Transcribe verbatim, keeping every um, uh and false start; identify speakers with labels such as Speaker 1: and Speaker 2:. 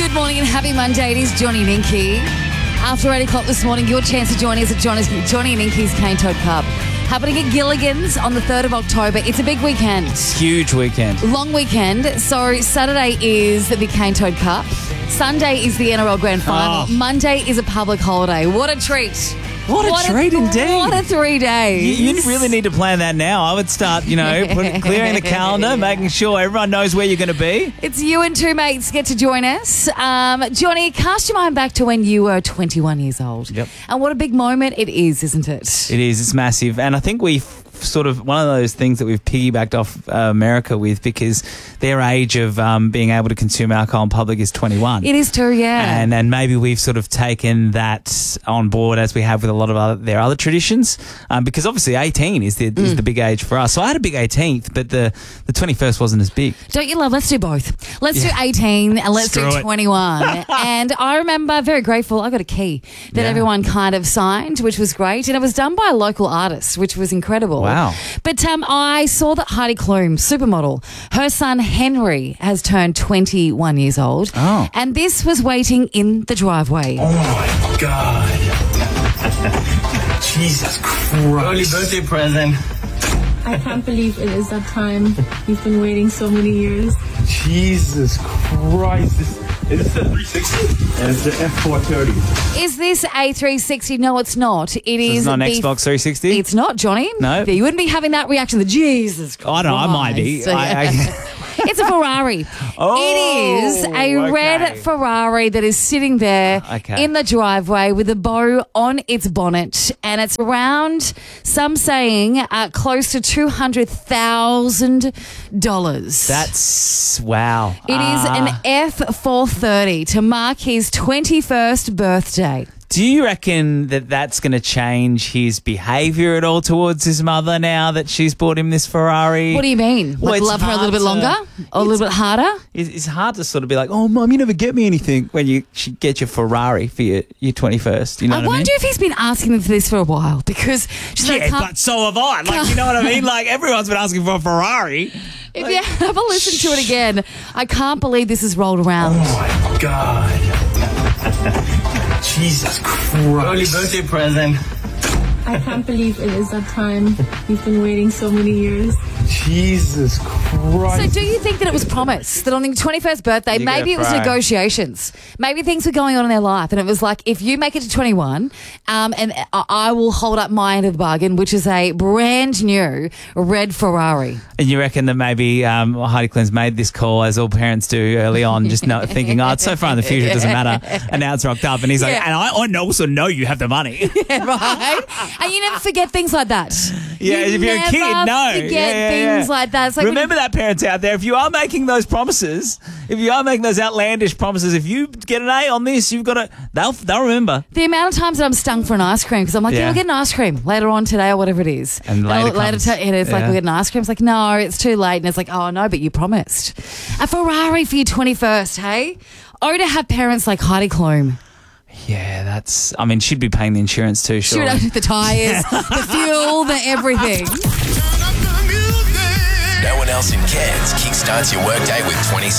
Speaker 1: Good morning and happy Monday. It is Johnny and Inky. After eight o'clock this morning, your chance to join us at Johnny's, Johnny and Inky's Cane Toad Cup. Happening at Gilligan's on the third of October. It's a big weekend.
Speaker 2: Huge weekend.
Speaker 1: Long weekend. So Saturday is the Cane Toad Cup. Sunday is the N R L Grand Final.
Speaker 2: Oh.
Speaker 1: Monday is a public holiday. What a treat.
Speaker 2: What a
Speaker 1: What
Speaker 2: treat
Speaker 1: a,
Speaker 2: indeed.
Speaker 1: What a three
Speaker 2: You,
Speaker 1: days.
Speaker 2: you really need to plan that now. I would start, you know, put, clearing the calendar, making sure everyone knows where you're going to be.
Speaker 1: It's you and two mates get to join us. Um, Johnny, cast your mind back to when you were twenty-one years old.
Speaker 2: Yep.
Speaker 1: And what a big moment it is, isn't it?
Speaker 2: It is. It's massive. And I think we've sort of one of those things that we've piggybacked off uh, America with, because their age of um, being able to consume alcohol in public is twenty-one.
Speaker 1: It is too, yeah.
Speaker 2: And and maybe we've sort of taken that on board, as we have with a lot of other, their other traditions, um, because obviously eighteen is the, mm. is the big age for us. So I had a big eighteenth, but the, the twenty-first wasn't as big.
Speaker 1: Don't you love? Let's do both. Let's
Speaker 2: Yeah.
Speaker 1: do eighteen and let's
Speaker 2: Screw
Speaker 1: do
Speaker 2: it.
Speaker 1: twenty-one. And I remember, very grateful, I got a key that
Speaker 2: Yeah.
Speaker 1: everyone kind of signed, which was great. And it was done by a local artist, which was incredible.
Speaker 2: Wow.
Speaker 1: But um, I saw that Heidi Klum, supermodel, her son Henry has turned twenty-one years old.
Speaker 2: Oh.
Speaker 1: And this was waiting in the driveway.
Speaker 3: Oh my God. Jesus Christ. Early birthday present.
Speaker 4: I can't believe it is that time. You've been waiting so many years.
Speaker 3: Jesus Christ. This, is this the three sixty? And it's the F four thirty.
Speaker 1: Is this a three sixty? No, it's not. It is
Speaker 2: It's not an
Speaker 1: the-
Speaker 2: Xbox three sixty?
Speaker 1: It's not, Johnny.
Speaker 2: No.
Speaker 1: You wouldn't be having that reaction. The Jesus Christ.
Speaker 2: I don't know. I might be. I, I,
Speaker 1: It's a Ferrari.
Speaker 2: Oh,
Speaker 1: it is a
Speaker 2: okay.
Speaker 1: red Ferrari that is sitting there
Speaker 2: Okay.
Speaker 1: in the driveway with a bow on its bonnet, and it's around, some saying, uh, close to two hundred thousand dollars.
Speaker 2: that's, wow.
Speaker 1: It is an
Speaker 2: Uh,
Speaker 1: F four thirty to mark his twenty-first birthday.
Speaker 2: Do you reckon that that's going to change his behaviour at all towards his mother now that she's bought him this Ferrari?
Speaker 1: What do you mean?
Speaker 2: Well,
Speaker 1: Like
Speaker 2: it's
Speaker 1: love her a little bit
Speaker 2: hard to-
Speaker 1: longer? Or a little bit harder?
Speaker 2: It's, it's hard to sort of be like, oh, Mum, you never get me anything when you she get your Ferrari for your, your twenty-first. You know
Speaker 1: I
Speaker 2: what I mean?
Speaker 1: wonder if he's been asking them for this for a while, because she's like,
Speaker 2: Yeah,
Speaker 1: "Can't-"
Speaker 2: but so have I. Like, you know what I mean? Like, everyone's been asking for a Ferrari.
Speaker 1: if you have a listen to it again, I can't believe this has rolled around.
Speaker 3: Oh my God. Jesus Christ. Early birthday present.
Speaker 4: I can't believe it is that time. You've been waiting so many years.
Speaker 3: Jesus Christ.
Speaker 1: So do you think that it was promised that on the twenty-first birthday,
Speaker 2: You get
Speaker 1: maybe
Speaker 2: a
Speaker 1: it was
Speaker 2: Ferrari.
Speaker 1: negotiations, maybe things were going on in their life, and it was like, if you make it to twenty-one, um, and I, I will hold up my end of the bargain, which is a brand new red Ferrari.
Speaker 2: And you reckon that maybe um, Heidi Klum's made this call, as all parents do early on, just not thinking, oh, it's so far in the future, it doesn't matter. And now it's rocked up. And he's like,
Speaker 1: Yeah.
Speaker 2: and I, I also know you have the money.
Speaker 1: Right? And you never forget things like that.
Speaker 2: Yeah,
Speaker 1: you
Speaker 2: if you're a
Speaker 1: never
Speaker 2: kid, no.
Speaker 1: forget
Speaker 2: Yeah, yeah,
Speaker 1: things
Speaker 2: yeah.
Speaker 1: like that. It's like when
Speaker 2: Remember that, parents out there, if you are making those promises, if you are making those outlandish promises, if you get an A on this, you've got to, they'll, they'll remember.
Speaker 1: the amount of times that I'm stung for an ice cream, because I'm like, yeah,
Speaker 2: Yeah.
Speaker 1: we'll get an ice cream later on today or whatever it is.
Speaker 2: And
Speaker 1: I'll-
Speaker 2: later
Speaker 1: later
Speaker 2: comes.
Speaker 1: to, and it's like,
Speaker 2: Yeah.
Speaker 1: we'll get an ice cream. It's like, no, it's too late. And it's like, oh, no, but you promised. A Ferrari for your twenty-first, hey? Oh, to have parents like Heidi Klum.
Speaker 2: Yeah, that's, I mean, she'd be paying the insurance too,
Speaker 1: Shoot
Speaker 2: sure.
Speaker 1: out the tyres, the fuel, the everything.
Speaker 5: No one else in Cairns kickstarts your workday with twenty